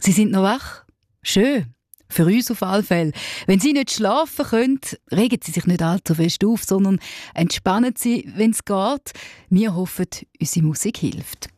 Sie sind noch wach? Schön. Für uns auf alle Fälle. Wenn Sie nicht schlafen können, regen Sie sich nicht allzu fest auf, sondern entspannen Sie, wenn es geht. Wir hoffen, unsere Musik hilft.